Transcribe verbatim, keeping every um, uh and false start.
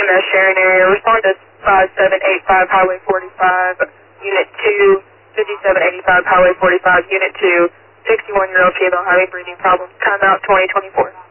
S Sharon area. Respond to five seven eight five Highway forty-five, Unit two, fifty-seven eighty-five Highway forty-five, Unit two, sixty-one-year-old female having breathing problems. Time out twenty twenty-four.